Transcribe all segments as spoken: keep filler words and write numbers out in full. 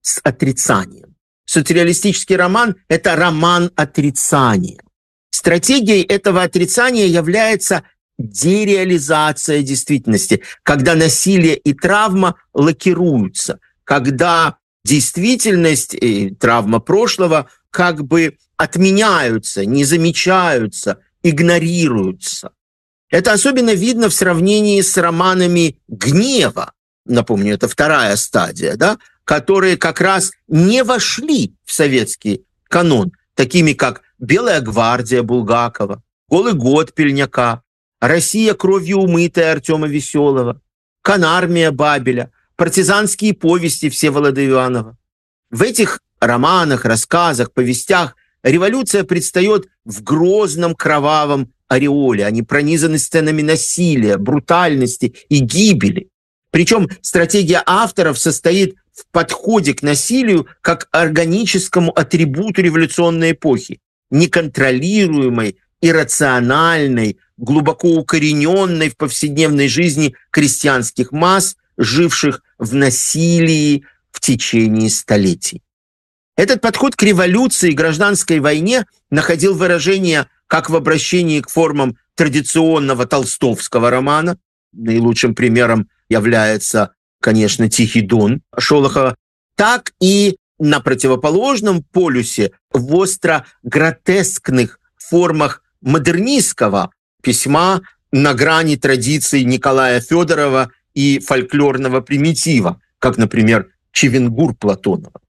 с отрицанием. Социалистический роман – это роман отрицания. Стратегией этого отрицания является дереализация действительности, когда насилие и травма лакируются, когда действительность и травма прошлого как бы отменяются, не замечаются, игнорируются. Это особенно видно в сравнении с романами гнева, напомню, это вторая стадия, да, которые как раз не вошли в советский канон, такими как «Белая гвардия» Булгакова, «Голый год» Пельняка, «Россия кровью умытая» Артема Веселого, «Конармия» Бабеля, партизанские повести Всеволода Иванова. В этих романах, рассказах, повестях революция предстает в грозном кровавом ореоле, они пронизаны сценами насилия, брутальности и гибели. Причем стратегия авторов состоит в подходе к насилию как органическому атрибуту революционной эпохи, неконтролируемой, иррациональной, глубоко укорененной в повседневной жизни крестьянских масс, живших в насилии в течение столетий. Этот подход к революции и гражданской войне находил выражение как в обращении к формам традиционного толстовского романа, наилучшим примером является, конечно, «Тихий дон» Шолохова, так и на противоположном полюсе в остро-гротескных формах модернистского письма на грани традиций Николая Федорова и фольклорного примитива, как, например, «Чевенгур» Платонова.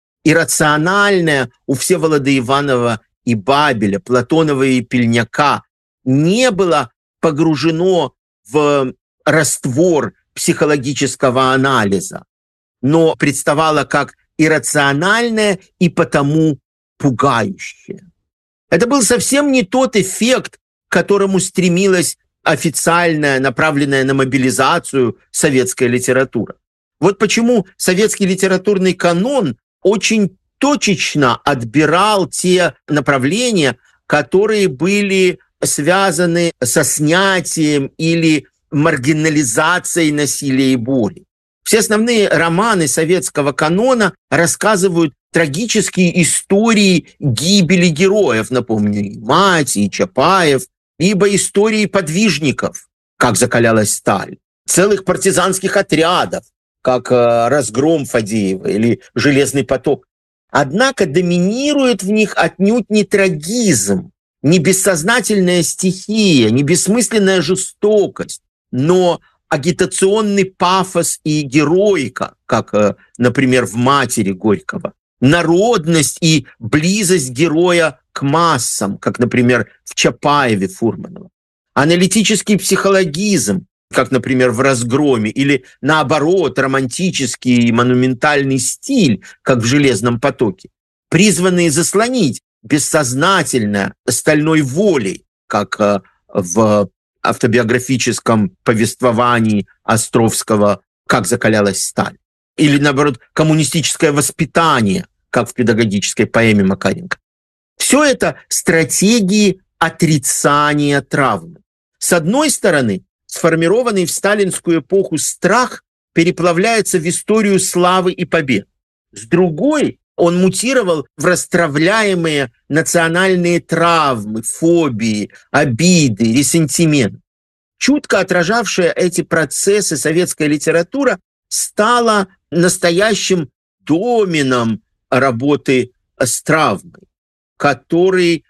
Иррациональное у Всеволода Иванова и Бабеля, Платонова и Пельняка не было погружено в раствор психологического анализа, но представало как иррациональное и потому пугающее. Это был совсем не тот эффект, к которому стремилась официальная, направленная на мобилизацию советская литература. Вот почему советский литературный канон очень точечно отбирал те направления, которые были связаны со снятием или маргинализацией насилия и боли. Все основные романы советского канона рассказывают трагические истории гибели героев, напомню, и «Мать», и Чапаев, либо истории подвижников, как «Закалялась сталь», целых партизанских отрядов, как «Разгром» Фадеева или «Железный поток». Однако доминирует в них отнюдь не трагизм, не бессознательная стихия, не бессмысленная жестокость, но агитационный пафос и героика, как, например, в «Матери» Горького, народность и близость героя к массам, как, например, в Чапаеве Фурманова, аналитический психологизм, как, например, в «Разгроме», или, наоборот, романтический и монументальный стиль, как в «Железном потоке», призванные заслонить бессознательное стальной волей, как в автобиографическом повествовании Островского «Как закалялась сталь», или, наоборот, коммунистическое воспитание, как в педагогической поэме Макаренко. Все это стратегии отрицания травмы. С одной стороны, сформированный в сталинскую эпоху страх переплавляется в историю славы и побед. С другой, он мутировал в растравляемые национальные травмы, фобии, обиды, ресентимент. Чутко отражавшая эти процессы советская литература стала настоящим доменом работы с травмой, который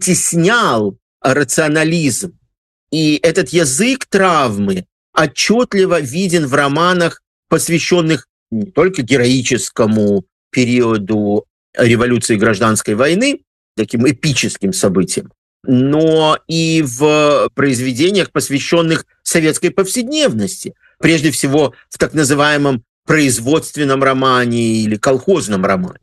вытеснял рационализм. И этот язык травмы отчетливо виден в романах, посвященных не только героическому периоду революции и гражданской войны, таким эпическим событиям, но и в произведениях, посвященных советской повседневности, прежде всего в так называемом производственном романе или колхозном романе.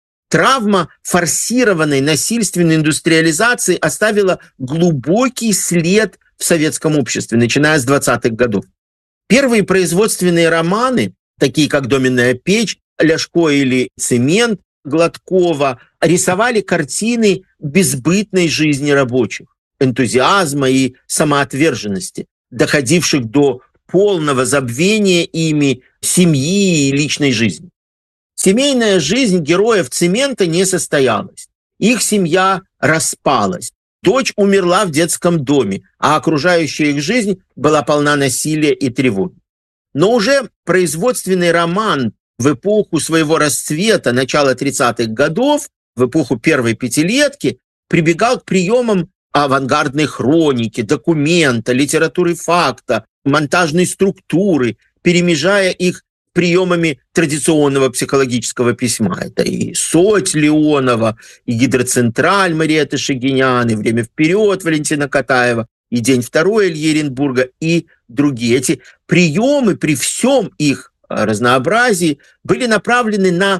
Травма форсированной насильственной индустриализации оставила глубокий след в советском обществе, начиная с двадцатых годов. Первые производственные романы, такие как «Доменная печь», «Ляшко» или «Цемент» Гладкова, рисовали картины безбытной жизни рабочих, энтузиазма и самоотверженности, доходивших до полного забвения ими семьи и личной жизни. Семейная жизнь героев «Цемента» не состоялась. Их семья распалась. Дочь умерла в детском доме, а окружающая их жизнь была полна насилия и тревоги. Но уже производственный роман в эпоху своего расцвета, начала тридцатых годов, в эпоху первой пятилетки, прибегал к приемам авангардной хроники, документа, литературы факта, монтажной структуры, перемежая их приемами традиционного психологического письма. Это и «Соть» Леонова, и «Гидроцентраль» Мариэтты Шагинян, и «Время вперед» Валентина Катаева, и «День второй» Ильи Эренбурга, и другие. Эти приемы при всем их разнообразии были направлены на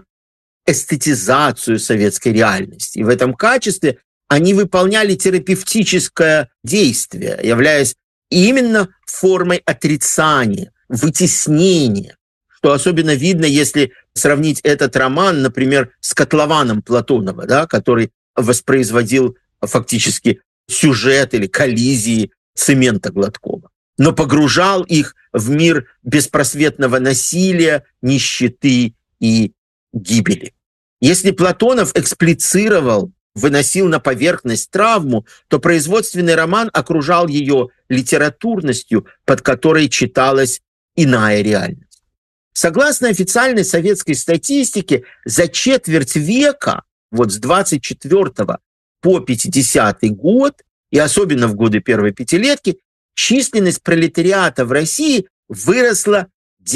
эстетизацию советской реальности. И в этом качестве они выполняли терапевтическое действие, являясь именно формой отрицания, вытеснения, что особенно видно, если сравнить этот роман, например, с «Котлованом» Платонова, да, который воспроизводил фактически сюжет или коллизии Цемента Гладкова, но погружал их в мир беспросветного насилия, нищеты и гибели. Если Платонов эксплицировал, выносил на поверхность травму, то производственный роман окружал ее литературностью, под которой читалась иная реальность. Согласно официальной советской статистике, за четверть века, вот с двадцать четвёртого по пятидесятый год, и особенно в годы первой пятилетки, численность пролетариата в России выросла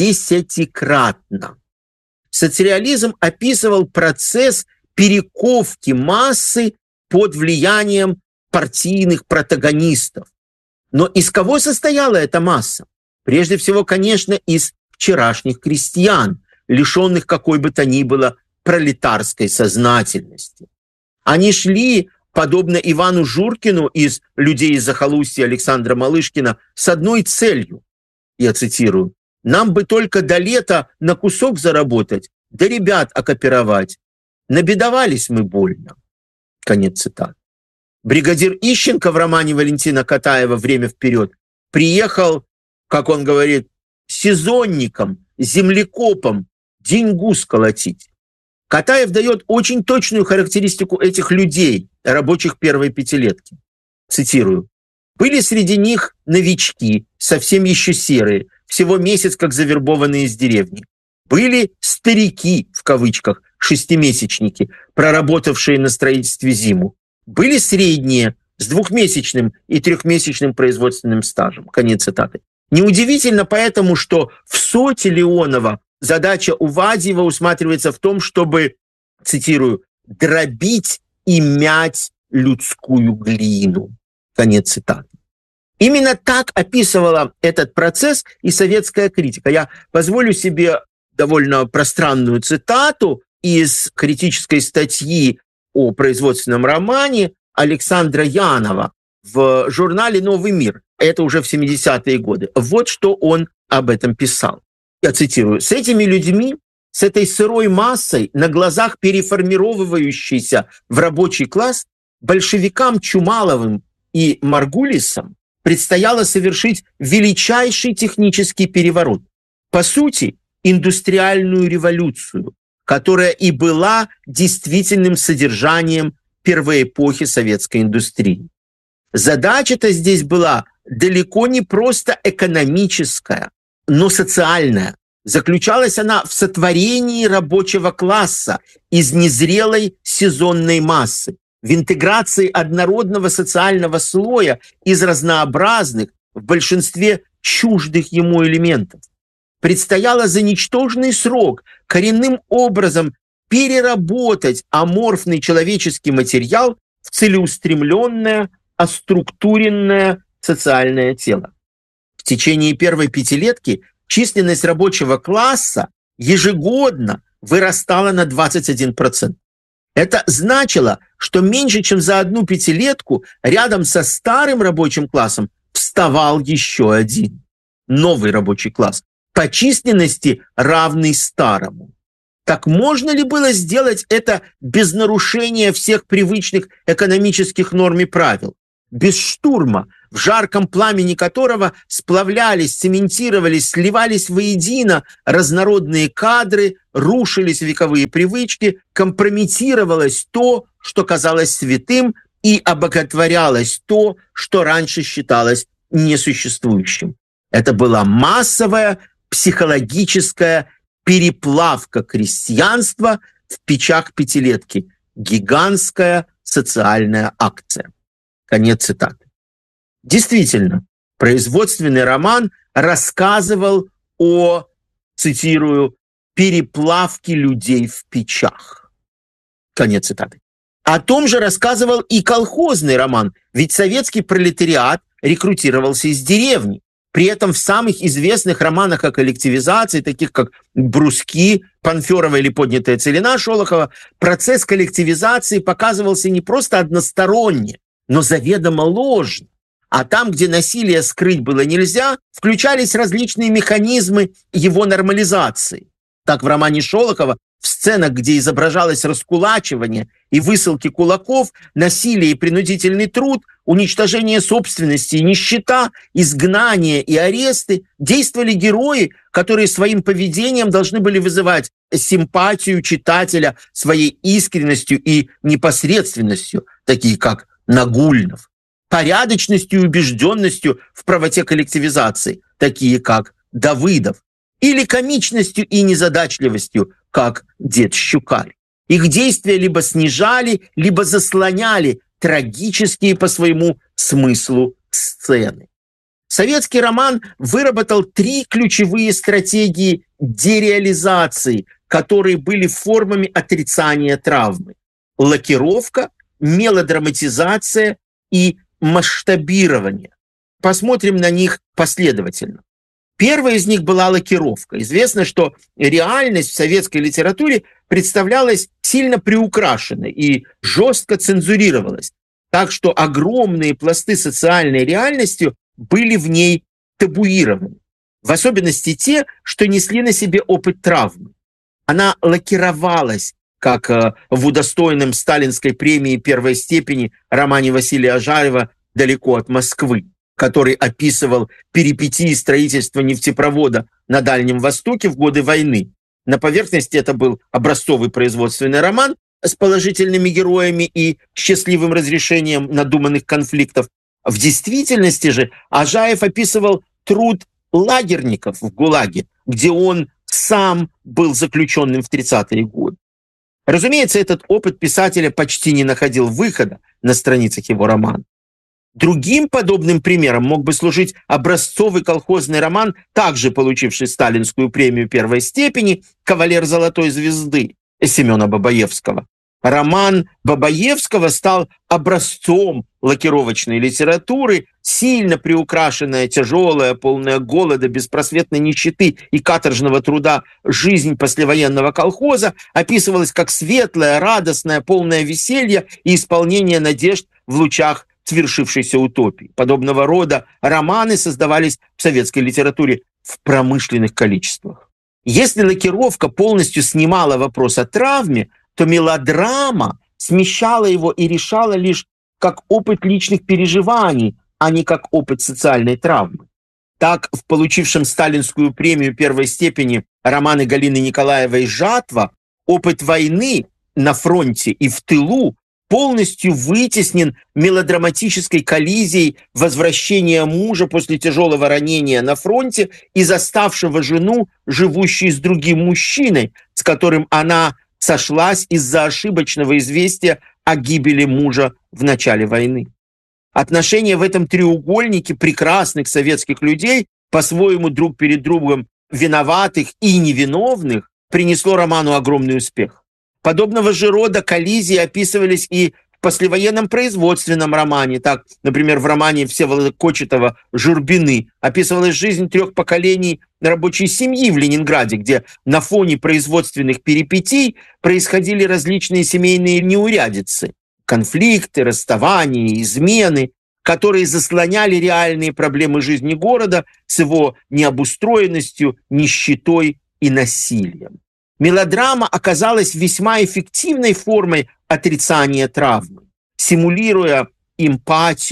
десятикратно. Соцреализм описывал процесс перековки массы под влиянием партийных протагонистов. Но из кого состояла эта масса? Прежде всего, конечно, из вчерашних крестьян, лишенных какой бы то ни было пролетарской сознательности. Они шли, подобно Ивану Журкину из «Людей из захолустья» Александра Малышкина, с одной целью, я цитирую, «Нам бы только до лета на кусок заработать, да ребят окопировать. Набедовались мы больно». Конец цитаты. Бригадир Ищенко в романе Валентина Катаева «Время вперед» приехал, как он говорит, сезонником, землекопом деньгу сколотить. Катаев дает очень точную характеристику этих людей, рабочих первой пятилетки. Цитирую. «Были среди них новички, совсем еще серые, всего месяц как завербованные из деревни. Были старики, в кавычках, шестимесячники, проработавшие на строительстве зиму. Были средние, с двухмесячным и трехмесячным производственным стажем». Конец цитаты. Неудивительно поэтому, что в «Соте» Леонова задача Увадьева усматривается в том, чтобы, цитирую, «дробить и мять людскую глину». Конец цитаты. Именно так описывала этот процесс и советская критика. Я позволю себе довольно пространную цитату из критической статьи о производственном романе Александра Янова в журнале «Новый мир». Это уже в семидесятые годы. Вот что он об этом писал. Я цитирую. «С этими людьми, с этой сырой массой, на глазах переформировывающейся в рабочий класс, большевикам Чумаловым и Маргулисом предстояло совершить величайший технический переворот. По сути, индустриальную революцию, которая и была действительным содержанием первоэпохи советской индустрии. Задача-то здесь была далеко не просто экономическая, но социальная. Заключалась она в сотворении рабочего класса из незрелой сезонной массы, в интеграции однородного социального слоя из разнообразных, в большинстве чуждых ему элементов. Предстояло за ничтожный срок коренным образом переработать аморфный человеческий материал в целеустремленное, оструктуренное социальное тело. В течение первой пятилетки численность рабочего класса ежегодно вырастала на двадцать один процент. Это значило, что меньше чем за одну пятилетку рядом со старым рабочим классом вставал еще один новый рабочий класс, по численности равный старому. Так можно ли было сделать это без нарушения всех привычных экономических норм и правил? Без штурма, в жарком пламени которого сплавлялись, цементировались, сливались воедино разнородные кадры, рушились вековые привычки, компрометировалось то, что казалось святым, и обоготворялось то, что раньше считалось несуществующим. Это была массовая психологическая переплавка крестьянства в печах пятилетки. Гигантская социальная акция. Конец цитаты. Действительно, производственный роман рассказывал о, цитирую, переплавке людей в печах. Конец цитаты. О том же рассказывал и колхозный роман, ведь советский пролетариат рекрутировался из деревни. При этом в самых известных романах о коллективизации, таких как «Бруски», Панферова или «Поднятая целина» Шолохова, процесс коллективизации показывался не просто односторонне, но заведомо ложно. А там, где насилие скрыть было нельзя, включались различные механизмы его нормализации. Так в романе Шолохова в сценах, где изображалось раскулачивание и высылки кулаков, насилие и принудительный труд, уничтожение собственности и нищета, изгнание и аресты, действовали герои, которые своим поведением должны были вызывать симпатию читателя своей искренностью и непосредственностью, такие как Нагульнов, порядочностью и убежденностью в правоте коллективизации, такие как Давыдов, или комичностью и незадачливостью, как дед Щукарь. Их действия либо снижали, либо заслоняли трагические по своему смыслу сцены. Советский роман выработал три ключевые стратегии дереализации, которые были формами отрицания травмы: лакировка, мелодраматизация и масштабирование. Посмотрим на них последовательно. Первая из них была лакировка. Известно, что реальность в советской литературе представлялась сильно приукрашенной и жестко цензурировалась, так что огромные пласты социальной реальности были в ней табуированы. В особенности те, что несли на себе опыт травмы. Она лакировалась, как в удостоенном сталинской премии первой степени романе Василия Ажарева «Далеко от Москвы», который описывал перипетии строительства нефтепровода на Дальнем Востоке в годы войны. На поверхности это был образцовый производственный роман с положительными героями и счастливым разрешением надуманных конфликтов. В действительности же Ажаев описывал труд лагерников в ГУЛАГе, где он сам был заключенным в тридцатые годы. Разумеется, этот опыт писателя почти не находил выхода на страницах его романа. Другим подобным примером мог бы служить образцовый колхозный роман, также получивший сталинскую премию первой степени «Кавалер золотой звезды» Семена Бабаевского. Роман Бабаевского стал образцом лакировочной литературы, сильно приукрашенная, тяжелая, полная голода, беспросветной нищеты и каторжного труда жизнь послевоенного колхоза описывалась как светлая, радостная, полная веселья и исполнение надежд в лучах свершившейся утопии. Подобного рода романы создавались в советской литературе в промышленных количествах. Если лакировка полностью снимала вопрос о травме, то мелодрама смещала его и решала лишь как опыт личных переживаний, а не как опыт социальной травмы. Так, в получившем сталинскую премию первой степени романы Галины Николаевой «Жатва» опыт войны на фронте и в тылу полностью вытеснен мелодраматической коллизией возвращения мужа после тяжелого ранения на фронте и заставшего жену, живущей с другим мужчиной, с которым она сошлась из-за ошибочного известия о гибели мужа в начале войны. Отношения в этом треугольнике прекрасных советских людей, по-своему друг перед другом виноватых и невиновных, принесло роману огромный успех. Подобного же рода коллизии описывались и в послевоенном производственном романе. Так, например, в романе Всеволода Кочетова «Журбины» описывалась жизнь трех поколений рабочей семьи в Ленинграде, где на фоне производственных перипетий происходили различные семейные неурядицы, конфликты, расставания, измены, которые заслоняли реальные проблемы жизни города с его необустроенностью, нищетой и насилием. Мелодрама оказалась весьма эффективной формой отрицания травмы. Симулируя эмпатию,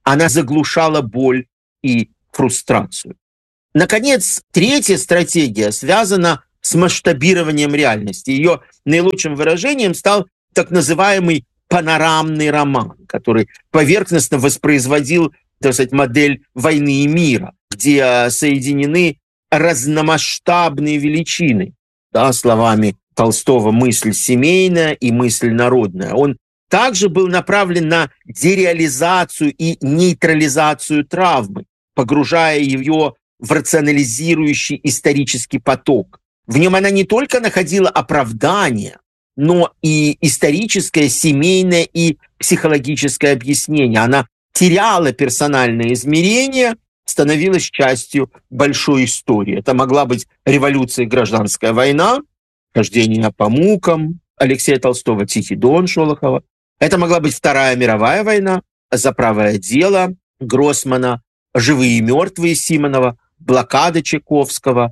она заглушала боль и фрустрацию. Наконец, третья стратегия связана с масштабированием реальности. Ее наилучшим выражением стал так называемый панорамный роман, который поверхностно воспроизводил, так сказать, модель войны и мира, где соединены разномасштабные величины, да, словами Толстого, мысль семейная и мысль народная. Он также был направлен на дереализацию и нейтрализацию травмы, погружая ее в рационализирующий исторический поток. В нем она не только находила оправдание, но и историческое, семейное и психологическое объяснение. Она теряла персональное измерение, становилась частью большой истории. Это могла быть революция и гражданская война, хождение по мукам Алексея Толстого, Тихий Дон Шолохова. Это могла быть Вторая мировая война, за правое дело Гроссмана, Живые и мертвые Симонова, блокада Чайковского,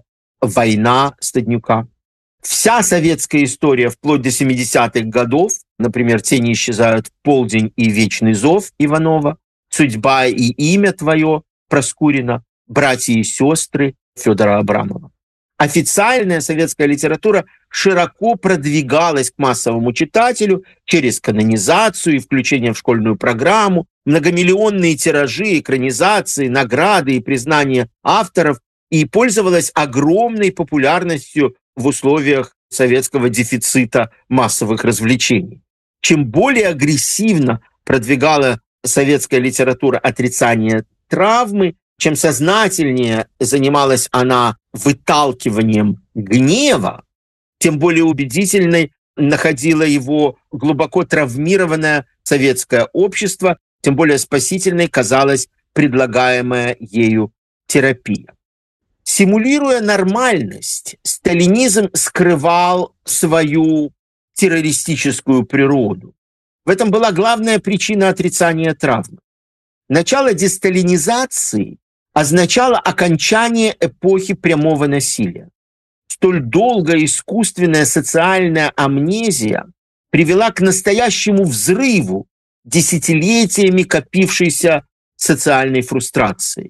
война Стаднюка. Вся советская история вплоть до семидесятых годов, например, «Тени исчезают в полдень» и «Вечный зов» Иванова, «Судьба и имя твое» Проскурина, «Братья и сестры» Федора Абрамова. Официальная советская литература широко продвигалась к массовому читателю через канонизацию и включение в школьную программу, многомиллионные тиражи, экранизации, награды и признания авторов, и пользовалась огромной популярностью в условиях советского дефицита массовых развлечений. Чем более агрессивно продвигала советская литература отрицание травмы, чем сознательнее занималась она выталкиванием гнева, тем более убедительной находило его глубоко травмированное советское общество, тем более спасительной казалась предлагаемая ею терапия. Симулируя нормальность, сталинизм скрывал свою террористическую природу. В этом была главная причина отрицания травмы. Начало десталинизации означало окончание эпохи прямого насилия. Столь долгая искусственная социальная амнезия привела к настоящему взрыву десятилетиями копившейся социальной фрустрации.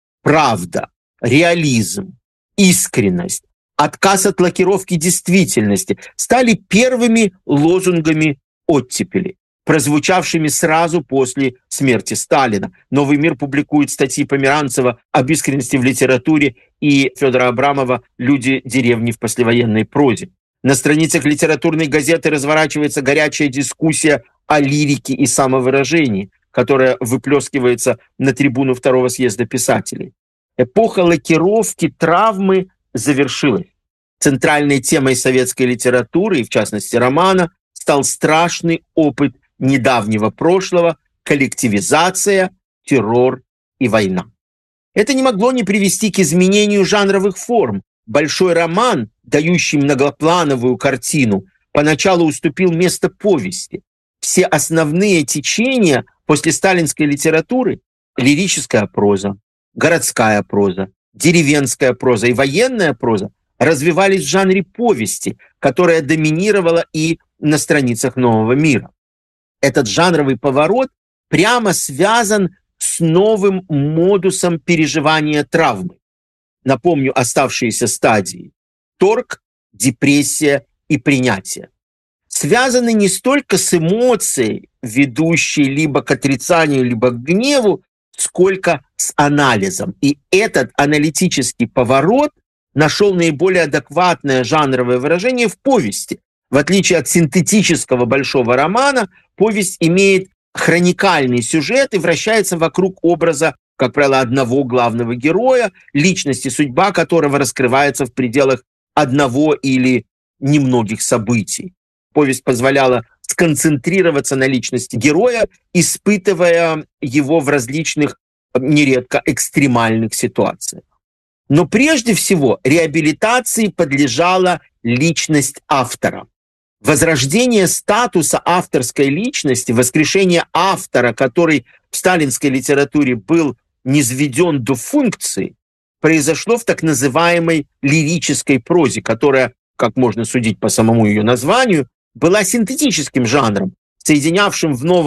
Правда, реализм, искренность, отказ от лакировки действительности стали первыми лозунгами оттепели, прозвучавшими сразу после смерти Сталина. «Новый мир» публикует статьи Померанцева об искренности в литературе и Федора Абрамова «Люди деревни в послевоенной прозе». На страницах литературной газеты разворачивается горячая дискуссия о лирике и самовыражении, которая выплескивается на трибуну Второго съезда писателей. Эпоха лакировки травмы завершилась. Центральной темой советской литературы, и в частности романа, стал страшный опыт недавнего прошлого, коллективизация, террор и война. Это не могло не привести к изменению жанровых форм. Большой роман, дающий многоплановую картину, поначалу уступил место повести. Все основные течения после сталинской литературы – лирическая проза, городская проза, деревенская проза и военная проза – развивались в жанре повести, которая доминировала и на страницах «Нового мира». Этот жанровый поворот прямо связан с новым модусом переживания травмы. Напомню оставшиеся стадии: торг, депрессия и принятие. Связаны не столько с эмоцией, ведущей либо к отрицанию, либо к гневу, сколько с анализом. И этот аналитический поворот нашел наиболее адекватное жанровое выражение в повести. В отличие от синтетического большого романа, повесть имеет хроникальный сюжет и вращается вокруг образа, как правило, одного главного героя, личности, судьба которого раскрывается в пределах одного или немногих событий. Повесть позволяла сконцентрироваться на личности героя, испытывая его в различных, нередко экстремальных ситуациях. Но прежде всего реабилитации подлежала личность автора. Возрождение статуса авторской личности, воскрешение автора, который в сталинской литературе был низведен до функции, произошло в так называемой лирической прозе, которая, как можно судить по самому ее названию, была синтетическим жанром, соединявшим в новом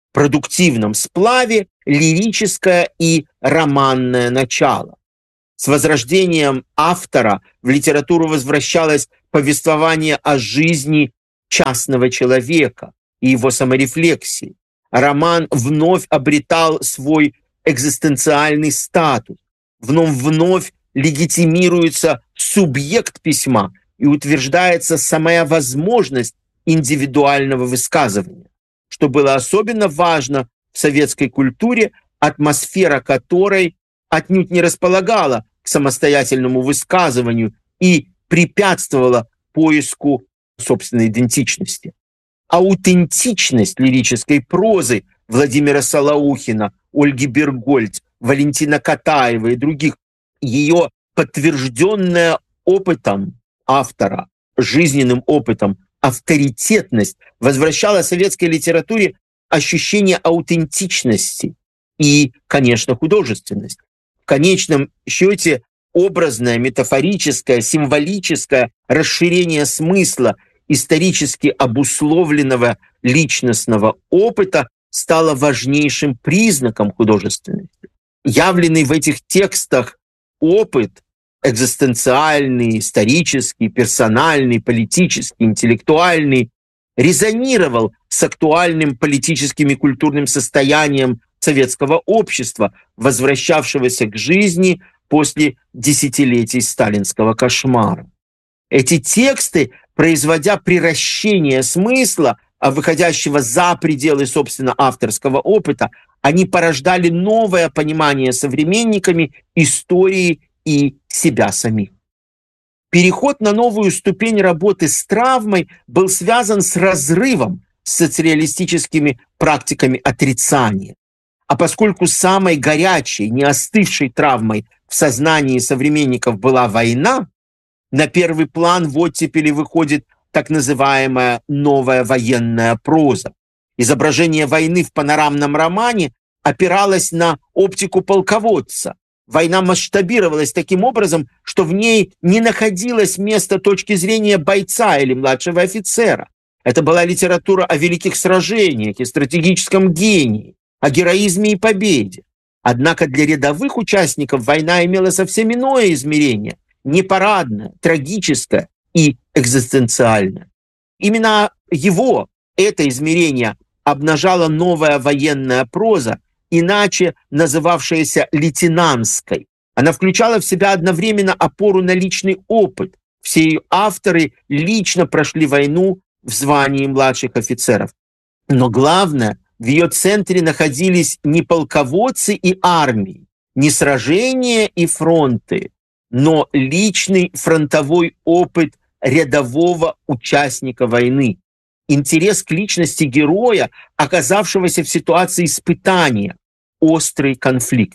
продуктивном сплаве лирическое и романное начало. С возрождением автора в литературу возвращалось повествование о жизни частного человека и его саморефлексии. Роман вновь обретал свой экзистенциальный статус. В нем вновь легитимируется субъект письма и утверждается самая возможность индивидуального высказывания. Что было особенно важно в советской культуре, атмосфера которой отнюдь не располагала к самостоятельному высказыванию и препятствовала поиску собственной идентичности. Аутентичность лирической прозы Владимира Солоухина, Ольги Бергольц, Валентина Катаева и других, ее подтвержденная опытом автора, жизненным опытом, авторитетность возвращала советской литературе ощущение аутентичности и, конечно, художественность. В конечном счете образное, метафорическое, символическое расширение смысла исторически обусловленного личностного опыта стало важнейшим признаком художественности. Явленный в этих текстах опыт экзистенциальный, исторический, персональный, политический, интеллектуальный резонировал с актуальным политическим и культурным состоянием советского общества, возвращавшегося к жизни после десятилетий сталинского кошмара. Эти тексты, производя приращение смысла, а выходящего за пределы, собственно, авторского опыта, они порождали новое понимание современниками истории и себя самих. Переход на новую ступень работы с травмой был связан с разрывом с социалистическими практиками отрицания. А поскольку самой горячей, не остывшей травмой в сознании современников была война, на первый план в оттепели выходит так называемая новая военная проза. Изображение войны в панорамном романе опиралось на оптику полководца. Война масштабировалась таким образом, что в ней не находилось места точки зрения бойца или младшего офицера. Это была литература о великих сражениях и стратегическом гении, о героизме и победе. Однако для рядовых участников война имела совсем иное измерение, непарадное, трагическое и экзистенциальное. Именно его, это измерение, обнажала новая военная проза, иначе называвшаяся лейтенантской. Она включала в себя одновременно опору на личный опыт. Все ее авторы лично прошли войну в звании младших офицеров. Но главное, в ее центре находились не полководцы и армии, не сражения и фронты, но личный фронтовой опыт рядового участника войны. Интерес к личности героя, оказавшегося в ситуации испытания, острый конфликт.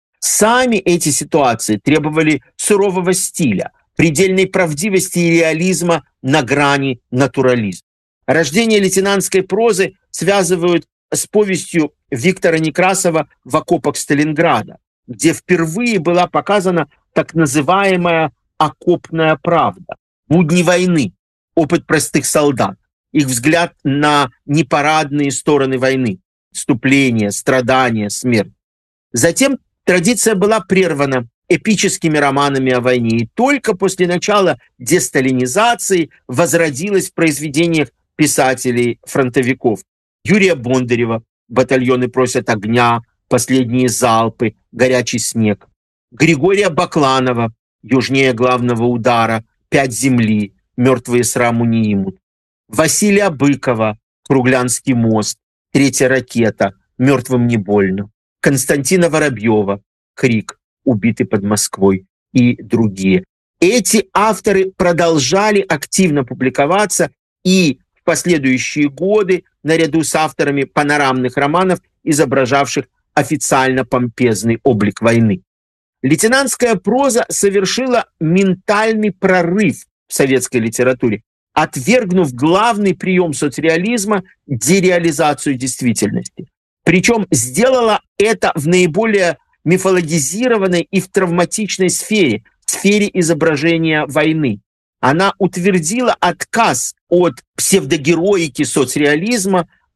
Сами эти ситуации требовали сурового стиля, предельной правдивости и реализма на грани натурализма. Рождение лейтенантской прозы связывают с повестью Виктора Некрасова «В окопах Сталинграда», где впервые была показана так называемая окопная правда, будни войны, опыт простых солдат, их взгляд на непарадные стороны войны, вступление, страдания, смерть. Затем традиция была прервана эпическими романами о войне, и только после начала десталинизации возродилась в произведениях писателей-фронтовиков. Юрия Бондарева «Батальоны просят огня», «Последние залпы», «Горячий снег». Григория Бакланова «Южнее главного удара», «Пять земли», «Мертвые сраму не имут». Василия Быкова «Круглянский мост», «Третья ракета», «Мертвым не больно». Константина Воробьева «Крик», «Убитый под Москвой» и другие. Эти авторы продолжали активно публиковаться и в последующие годы наряду с авторами панорамных романов, изображавших официально помпезный облик войны. Лейтенантская проза совершила ментальный прорыв в советской литературе, отвергнув главный прием соцреализма – дереализацию действительности. Причем сделала это в наиболее мифологизированной и в травматичной сфере, сфере изображения войны. Она утвердила отказ от псевдогероики соцреализма,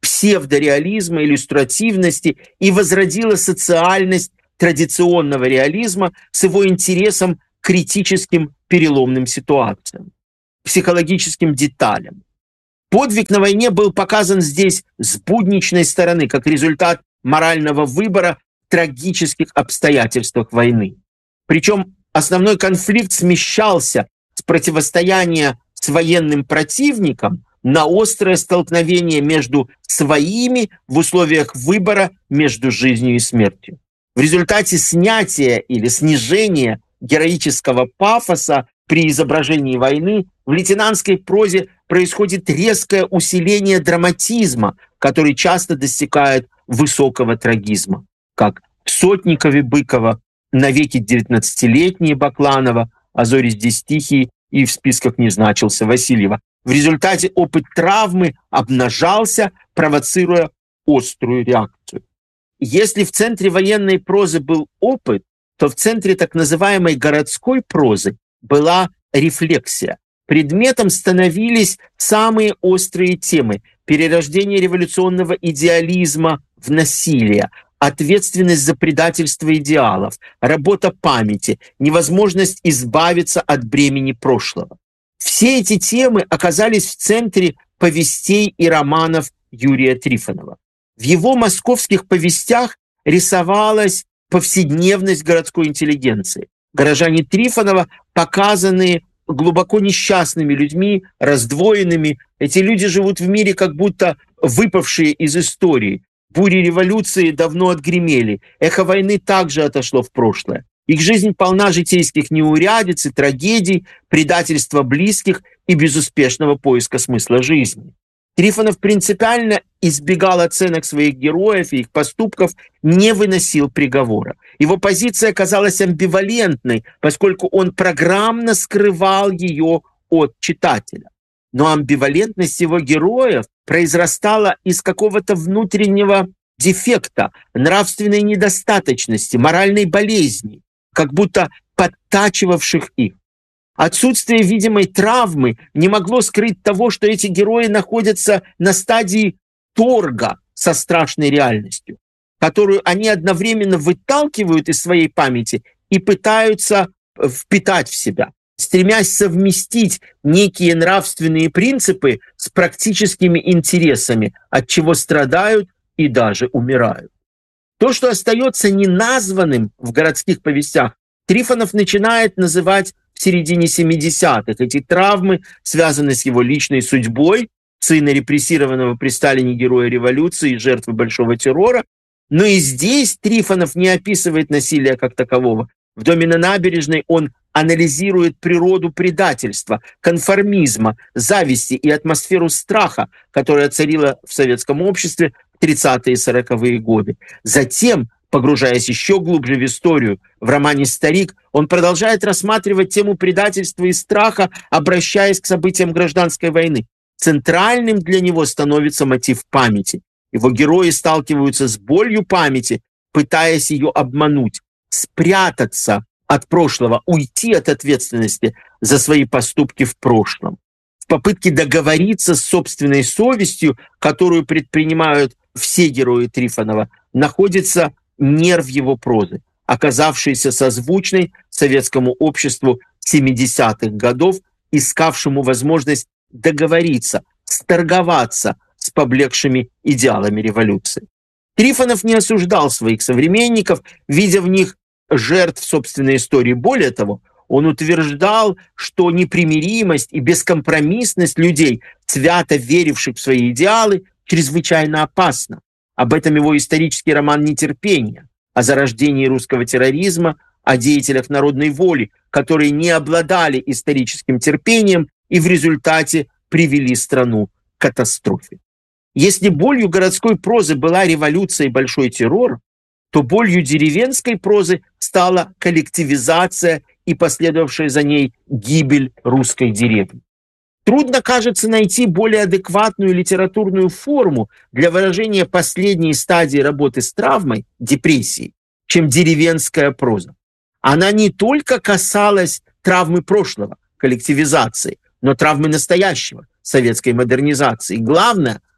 псевдореализма, иллюстративности и возродила социальность традиционного реализма с его интересом к критическим переломным ситуациям, психологическим деталям. Подвиг на войне был показан здесь с будничной стороны, как результат морального выбора в трагических обстоятельствах войны. Причем основной конфликт смещался с противостояния с военным противником на острое столкновение между своими в условиях выбора между жизнью и смертью. В результате снятия или снижения героического пафоса при изображении войны в лейтенантской прозе происходит резкое усиление драматизма, который часто достигает высокого трагизма, как в «Сотникове» Быкова, «Навеки девятнадцатилетние» Бакланова, «А зори здесь тихие» и в списках не значился Васильева. В результате опыт травмы обнажался, провоцируя острую реакцию. Если в центре военной прозы был опыт, то в центре так называемой городской прозы была рефлексия. Предметом становились самые острые темы: перерождение революционного идеализма в насилие, ответственность за предательство идеалов, работа памяти, невозможность избавиться от бремени прошлого. Все эти темы оказались в центре повестей и романов Юрия Трифонова. В его московских повестях рисовалась повседневность городской интеллигенции. Горожане Трифонова показаны глубоко несчастными людьми, раздвоенными. Эти люди живут в мире, как будто выпавшие из истории. Бури революции давно отгремели. Эхо войны также отошло в прошлое. Их жизнь полна житейских неурядиц и трагедий, предательства близких и безуспешного поиска смысла жизни. Трифонов принципиально избегал оценок своих героев и их поступков, не выносил приговора. Его позиция казалась амбивалентной, поскольку он программно скрывал ее от читателя. Но амбивалентность его героев произрастала из какого-то внутреннего дефекта, нравственной недостаточности, моральной болезни, как будто подтачивавших их. Отсутствие видимой травмы не могло скрыть того, что эти герои находятся на стадии торга со страшной реальностью, которую они одновременно выталкивают из своей памяти и пытаются впитать в себя, стремясь совместить некие нравственные принципы с практическими интересами, от чего страдают и даже умирают. То, что остается неназванным в городских повестях, Трифонов начинает называть в середине семидесятых. Эти травмы связаны с его личной судьбой, сына репрессированного при Сталине героя революции и жертвы большого террора. Но и здесь Трифонов не описывает насилия как такового. В «Доме на набережной» он анализирует природу предательства, конформизма, зависти и атмосферу страха, которая царила в советском обществе в тридцатые и сороковые годы. Затем, погружаясь еще глубже в историю, в романе «Старик», он продолжает рассматривать тему предательства и страха, обращаясь к событиям гражданской войны. Центральным для него становится мотив памяти. Его герои сталкиваются с болью памяти, пытаясь ее обмануть, спрятаться от прошлого, уйти от ответственности за свои поступки в прошлом. В попытке договориться с собственной совестью, которую предпринимают все герои Трифонова, находится нерв его прозы, оказавшийся созвучной советскому обществу семидесятых годов, искавшему возможность договориться, сторговаться с поблекшими идеалами революции. Трифонов не осуждал своих современников, видя в них жертв собственной истории. Более того, он утверждал, что непримиримость и бескомпромиссность людей, свято веривших в свои идеалы, чрезвычайно опасна. Об этом его исторический роман «Нетерпение», о зарождении русского терроризма, о деятелях народной воли, которые не обладали историческим терпением и в результате привели страну к катастрофе. Если болью городской прозы была революция и большой террор, то болью деревенской прозы стала коллективизация и последовавшая за ней гибель русской деревни. Трудно, кажется, найти более адекватную литературную форму для выражения последней стадии работы с травмой, депрессией, чем деревенская проза. Она не только касалась травмы прошлого, коллективизации, но травмы настоящего, советской модернизации. Главное,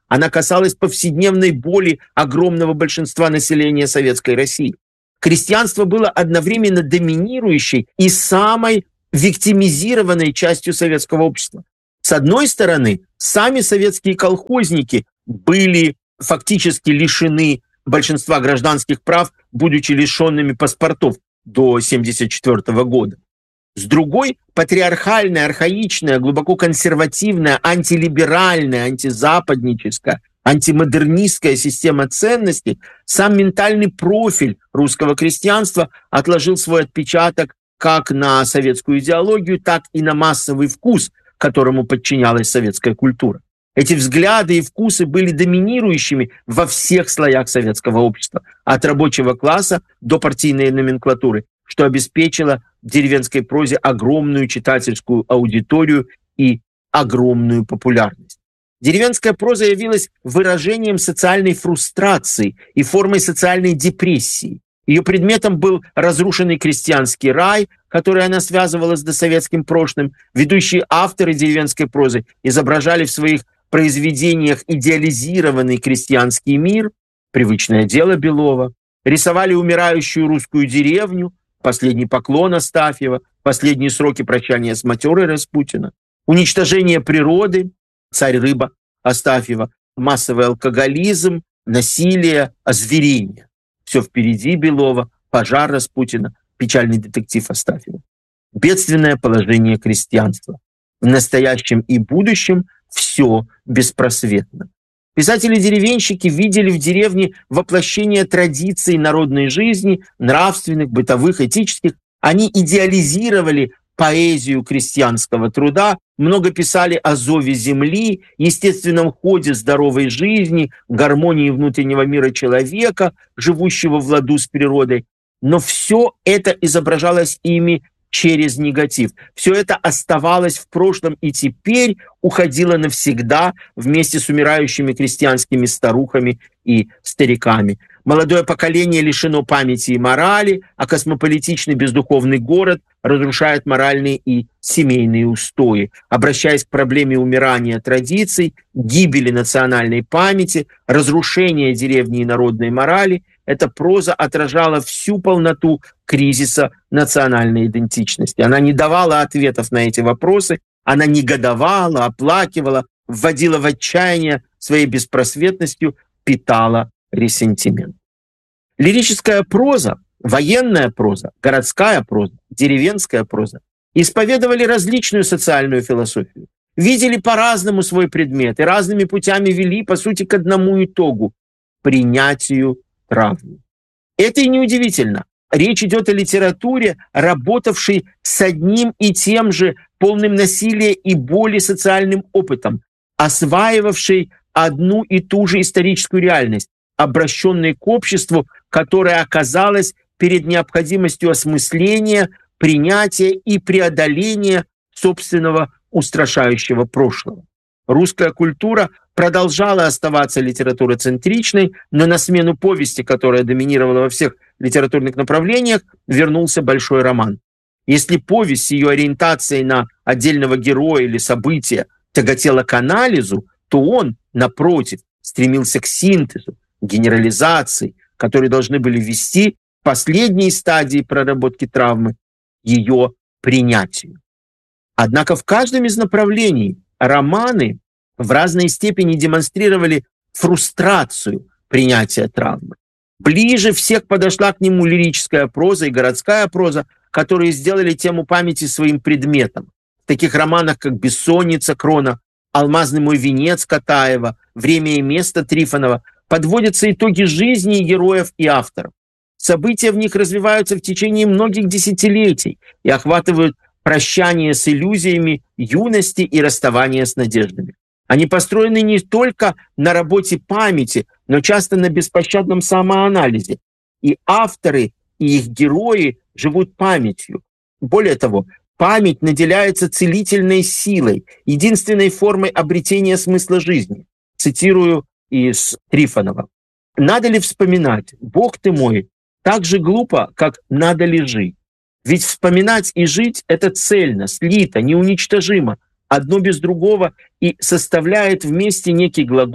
Она касалась повседневной боли огромного большинства населения Советской России. Крестьянство было одновременно доминирующей и самой виктимизированной частью советского общества. С одной стороны, сами советские колхозники были фактически лишены большинства гражданских прав, будучи лишенными паспортов до семьдесят четвёртого года. С другой, патриархальная, архаичная, глубоко консервативная, антилиберальная, антизападническая, антимодернистская система ценностей, сам ментальный профиль русского крестьянства отложил свой отпечаток как на советскую идеологию, так и на массовый вкус, которому подчинялась советская культура. Эти взгляды и вкусы были доминирующими во всех слоях советского общества, от рабочего класса до партийной номенклатуры, что обеспечило деревенской прозе огромную читательскую аудиторию и огромную популярность. Деревенская проза явилась выражением социальной фрустрации и формой социальной депрессии. Ее предметом был разрушенный крестьянский рай, который она связывала с досоветским прошлым. Ведущие авторы деревенской прозы изображали в своих произведениях идеализированный крестьянский мир, привычное дело Белова, рисовали умирающую русскую деревню, последний поклон Астафьева, последние сроки прощания с матерой Распутина, уничтожение природы, царь-рыба Астафьева, массовый алкоголизм, насилие, озверение. Все впереди Белова, пожар Распутина, печальный детектив Астафьева. Бедственное положение крестьянства. В настоящем и будущем все беспросветно. Писатели-деревенщики видели в деревне воплощение традиций народной жизни, нравственных, бытовых, этических. Они идеализировали поэзию крестьянского труда, много писали о зове земли, естественном ходе здоровой жизни, гармонии внутреннего мира человека, живущего в ладу с природой. Но все это изображалось ими через негатив. Все это оставалось в прошлом и теперь уходило навсегда вместе с умирающими крестьянскими старухами и стариками. Молодое поколение лишено памяти и морали, а космополитичный бездуховный город разрушает моральные и семейные устои. Обращаясь к проблеме умирания традиций, гибели национальной памяти, разрушения деревни и народной морали, эта проза отражала всю полноту кризиса национальной идентичности. Она не давала ответов на эти вопросы, она негодовала, оплакивала, вводила в отчаяние своей беспросветностью, питала ресентимент. Лирическая проза, военная проза, городская проза, деревенская проза исповедовали различную социальную философию, видели по-разному свой предмет и разными путями вели, по сути, к одному итогу – принятию травмы. Это и неудивительно. Речь идет о литературе, работавшей с одним и тем же полным насилия и боли социальным опытом, осваивавшей одну и ту же историческую реальность, обращенной к обществу, которое оказалось перед необходимостью осмысления, принятия и преодоления собственного устрашающего прошлого. Русская культура продолжала оставаться литературоцентричной, но на смену повести, которая доминировала во всех литературных направлениях, вернулся большой роман. Если повесть с ее ориентацией на отдельного героя или события тяготела к анализу, то он, напротив, стремился к синтезу, генерализации, которые должны были вести к последней стадии проработки травмы, ее принятию. Однако в каждом из направлений романы в разной степени демонстрировали фрустрацию принятия травмы. Ближе всех подошла к нему лирическая проза и городская проза, которые сделали тему памяти своим предметом. В таких романах, как «Бессонница» Крона, «Алмазный мой венец» Катаева, «Время и место» Трифонова подводятся итоги жизни героев и авторов. События в них развиваются в течение многих десятилетий и охватывают прощание с иллюзиями юности и расставание с надеждами. Они построены не только на работе памяти, но часто на беспощадном самоанализе. И авторы, и их герои живут памятью. Более того, память наделяется целительной силой, единственной формой обретения смысла жизни. Цитирую из Трифонова. «Надо ли вспоминать, Бог ты мой, так же глупо, как надо ли жить? Ведь вспоминать и жить — это цельно, слито, неуничтожимо, одно без другого и составляет вместе некий глагол,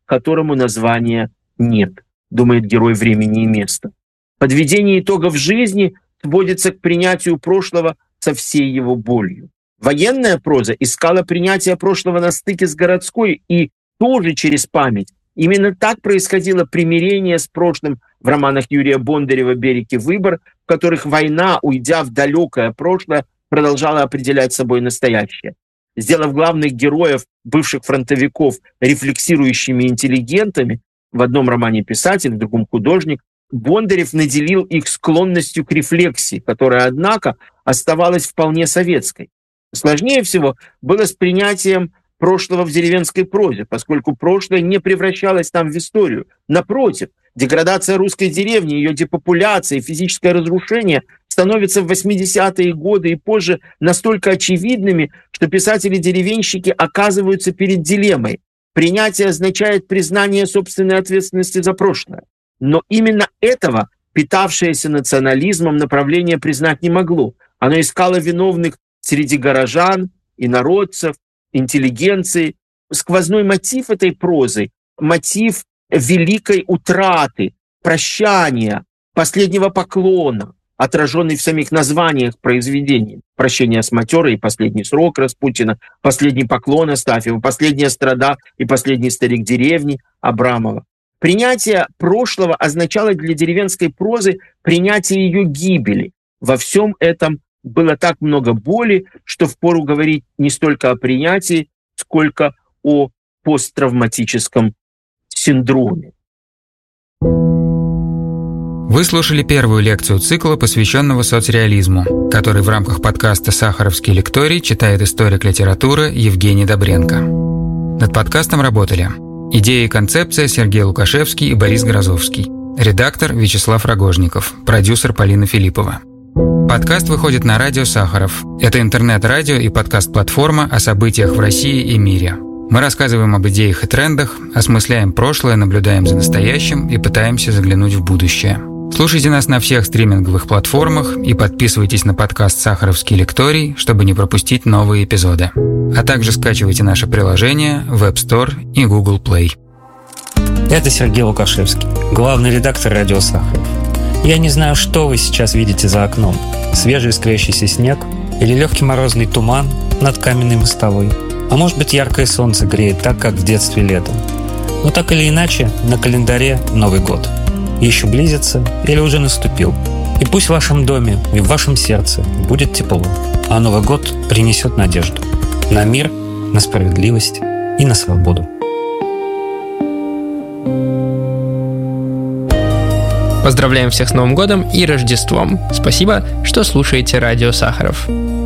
которому названия нет, думает герой «Времени и места». Подведение итогов жизни сводится к принятию прошлого со всей его болью. Военная проза искала принятие прошлого на стыке с городской и тоже через память. Именно так происходило примирение с прошлым в романах Юрия Бондарева «Берег и выбор», в которых война, уйдя в далекое прошлое, продолжала определять собой настоящее. Сделав главных героев, бывших фронтовиков, рефлексирующими интеллигентами, в одном романе писатель, в другом художник, Бондарев наделил их склонностью к рефлексии, которая, однако, оставалась вполне советской. Сложнее всего было с принятием прошлого в деревенской прозе, поскольку прошлое не превращалось там в историю. Напротив, деградация русской деревни, ее депопуляция, физическое разрушение становятся в восьмидесятые годы и позже настолько очевидными, что писатели-деревенщики оказываются перед дилеммой. Принятие означает признание собственной ответственности за прошлое. Но именно этого питавшееся национализмом направление признать не могло. Оно искало виновных среди горожан, инородцев, интеллигенции. Сквозной мотив этой прозы, мотив великой утраты, прощания, последнего поклона, отраженный в самих названиях произведений. «Прощение с матерой» и «Последний срок» Распутина, «Последний поклон» Астафьева, «Последняя страда» и «Последний старик деревни» Абрамова. Принятие прошлого означало для деревенской прозы принятие ее гибели. Во всем этом было так много боли, что впору говорить не столько о принятии, сколько о посттравматическом синдроме. Вы слушали первую лекцию цикла, посвященного соцреализму, который в рамках подкаста «Сахаровский лекторий» читает историк литературы Евгений Добренко. Над подкастом работали идея и концепция Сергей Лукашевский и Борис Грозовский, редактор Вячеслав Рогожников, продюсер Полина Филиппова. Подкаст выходит на радио «Сахаров». Это интернет-радио и подкаст-платформа о событиях в России и мире. Мы рассказываем об идеях и трендах, осмысляем прошлое, наблюдаем за настоящим и пытаемся заглянуть в будущее. Слушайте нас на всех стриминговых платформах и подписывайтесь на подкаст «Сахаровский лекторий», чтобы не пропустить новые эпизоды. А также скачивайте наше приложение в App Store и Google Play. Это Сергей Лукашевский, главный редактор радио «Сахаров». Я не знаю, что вы сейчас видите за окном. Свежий искрящийся снег или легкий морозный туман над каменной мостовой. А может быть, яркое солнце греет так, как в детстве летом. Но так или иначе, на календаре Новый год. Еще близится или уже наступил. И пусть в вашем доме и в вашем сердце будет тепло, а Новый год принесет надежду на мир, на справедливость и на свободу. Поздравляем всех с Новым годом и Рождеством. Спасибо, что слушаете радио Сахаров.